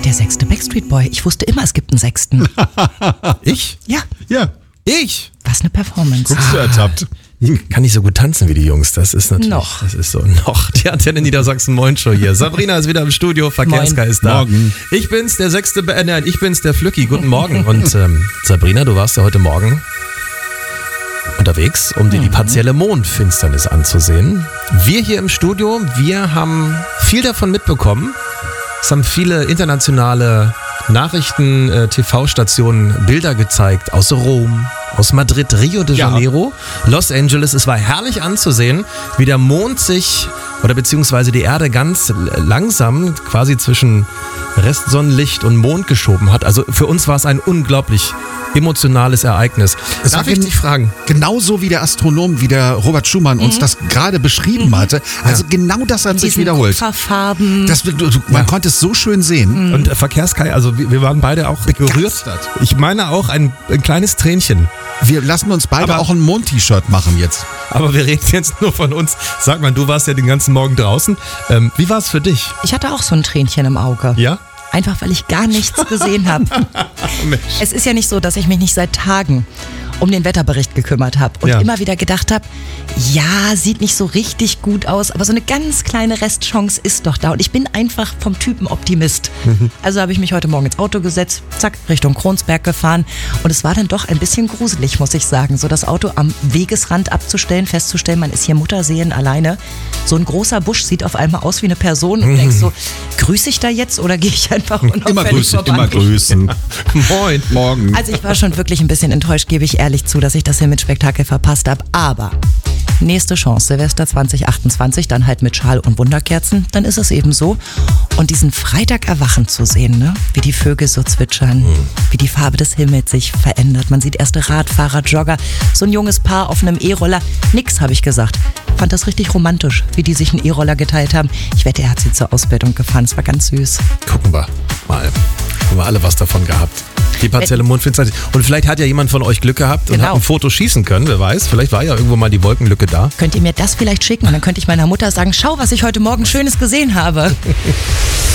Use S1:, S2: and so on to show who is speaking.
S1: Der 6. Backstreet Boy. Ich wusste immer, es gibt einen 6.
S2: Ich?
S1: Ja.
S2: Ja. Ich?
S1: Was eine Performance.
S2: Guckst du ertappt. Ich kann nicht so gut tanzen wie die Jungs, das ist natürlich.
S1: Noch.
S2: Das ist so. Noch. Die Antenne Niedersachsen Moin Show hier. Sabrina ist wieder im Studio, Verkehrskei ist da.
S3: Morgen.
S2: Ich bin's, der 6. Nein, ich bin's, der Flücki. Guten Morgen. Und Sabrina, du warst ja heute Morgen unterwegs, um dir die partielle Mondfinsternis anzusehen. Wir hier im Studio, wir haben viel davon mitbekommen. Es haben viele internationale Nachrichten, TV-Stationen Bilder gezeigt aus Rom, aus Madrid, Rio de Janeiro, Los Angeles. Es war herrlich anzusehen, wie der Mond sich oder beziehungsweise die Erde ganz langsam quasi zwischen Restsonnenlicht und Mond geschoben hat. Also für uns war es ein unglaublich emotionales Ereignis. Darf ich dich fragen?
S3: Genauso wie der Astronom, wie der Robert Schumann uns das gerade beschrieben hatte. Also genau das hat sich wiederholt.
S1: Kupferfarben.
S3: Man konnte es so schön sehen.
S2: Und Verkehrskei, also wir waren beide auch gerührt. Ich meine auch ein kleines Tränchen.
S3: Wir lassen uns beide auch ein Mond-T-Shirt machen jetzt.
S2: Aber wir reden jetzt nur von uns. Sag mal, du warst ja den ganzen Morgen draußen. Wie war es für dich?
S1: Ich hatte auch so ein Tränchen im Auge.
S2: Ja?
S1: Einfach, weil ich gar nichts gesehen habe. Es ist ja nicht so, dass ich mich nicht seit Tagen um den Wetterbericht gekümmert habe und immer wieder gedacht habe, ja, sieht nicht so richtig gut aus, aber so eine ganz kleine Restchance ist doch da. Und ich bin einfach vom Typen Optimist. Also habe ich mich heute Morgen ins Auto gesetzt, zack, Richtung Kronsberg gefahren. Und es war dann doch ein bisschen gruselig, muss ich sagen, so das Auto am Wegesrand abzustellen, festzustellen, man ist hier Mutterseen alleine. So ein großer Busch sieht auf einmal aus wie eine Person und denkst so, grüße ich da jetzt oder gehe ich einfach unauffällig vorbei?
S3: Immer grüßen.
S2: Moin.
S3: Morgen.
S1: Also ich war schon wirklich ein bisschen enttäuscht, gebe ich ehrlich zu, dass ich das Himmelspektakel verpasst habe. Aber nächste Chance, Silvester 2028, dann halt mit Schal und Wunderkerzen, dann ist es eben so. Und diesen Freitag erwachen zu sehen, ne? Wie die Vögel so zwitschern, wie die Farbe des Himmels sich verändert. Man sieht erste Radfahrer, Jogger, so ein junges Paar auf einem E-Roller. Nix, habe ich gesagt. Fand das richtig romantisch, wie die sich einen E-Roller geteilt haben. Ich wette, er hat sie zur Ausbildung gefahren. Es war ganz süß.
S2: Gucken wir mal. Haben wir alle was davon gehabt. Die partielle Mondfinsternis. Und vielleicht hat ja jemand von euch Glück gehabt und hat ein Foto schießen können, wer weiß. Vielleicht war ja irgendwo mal die Wolkenlücke da.
S1: Könnt ihr mir das vielleicht schicken? Und dann könnte ich meiner Mutter sagen, schau, was ich heute Morgen Schönes gesehen habe.